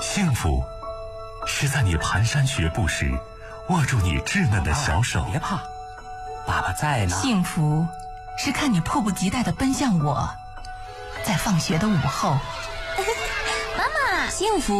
幸福是在你蹒跚学步时握住你稚嫩的小手。 别怕，爸爸在呢。 幸福是看你迫不及待地奔向我，在放学的午后。 妈妈， 幸福